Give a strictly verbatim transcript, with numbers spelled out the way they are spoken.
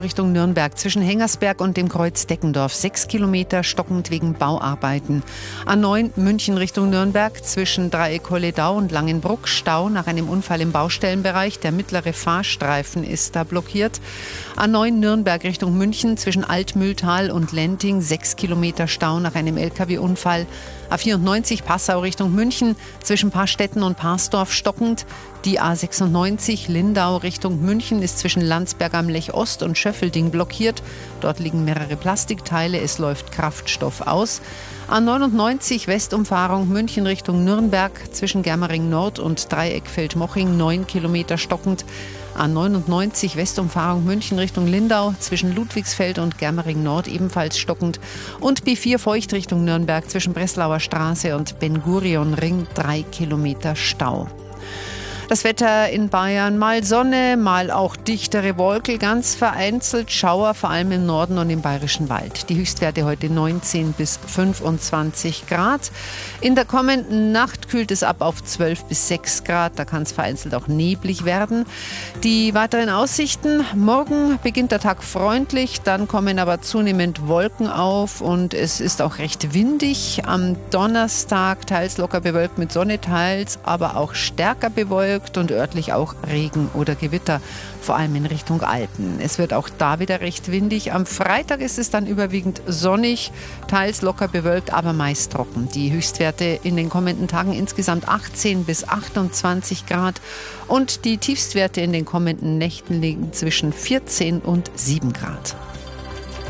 Richtung Nürnberg zwischen Hengersberg und dem Kreuz Deckendorf sechs Kilometer stockend wegen Bauarbeiten. A neun München Richtung Nürnberg zwischen Dreieck-Holledau und Langenbruck Stau nach einem Unfall im Baustellenbereich. Der mittlere Fahrstreifen ist da blockiert. A neun Nürnberg Richtung München zwischen Altmühltal und Lenting sechs Kilometer Stau nach einem L K W-Unfall. A vierundneunzig Passau Richtung München zwischen Paarstetten und Parsdorf stockend. Die A sechsundneunzig Lindau Richtung München ist zwischen Landsberg am Lech Ost und Schöffelding blockiert. Dort liegen mehrere Plastikteile, es läuft Kraftstoff aus. A neunundneunzig Westumfahrung München Richtung Nürnberg zwischen Germering Nord und Dreieck-Feldmoching neun Kilometer stockend. A neunundneunzig Westumfahrung München Richtung Lindau zwischen Ludwigsfeld und Germering Nord ebenfalls stockend. Und B vier Feucht Richtung Nürnberg zwischen Breslauer Straße und Ben-Gurion-Ring drei Kilometer Stau. Das Wetter in Bayern, mal Sonne, mal auch dichtere Wolken, ganz vereinzelt Schauer, vor allem im Norden und im Bayerischen Wald. Die Höchstwerte heute neunzehn bis fünfundzwanzig Grad. In der kommenden Nacht kühlt es ab auf zwölf bis sechs Grad, da kann es vereinzelt auch neblig werden. Die weiteren Aussichten: Morgen beginnt der Tag freundlich, dann kommen aber zunehmend Wolken auf und es ist auch recht windig. Am Donnerstag teils locker bewölkt mit Sonne, teils aber auch stärker bewölkt und örtlich auch Regen oder Gewitter, vor allem in Richtung Alpen. Es wird auch da wieder recht windig. Am Freitag ist es dann überwiegend sonnig, teils locker bewölkt, aber meist trocken. Die Höchstwerte in den kommenden Tagen insgesamt achtzehn bis achtundzwanzig Grad und die Tiefstwerte in den kommenden Nächten liegen zwischen vierzehn und sieben Grad.